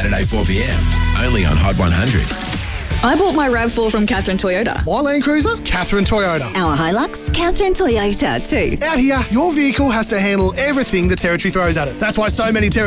Saturday 4pm. Only on Hot 100. I bought my RAV4 from Catherine Toyota. My Land Cruiser? Catherine Toyota. Our Hilux? Catherine Toyota too. Out here, your vehicle has to handle everything the Territory throws at it. That's why so many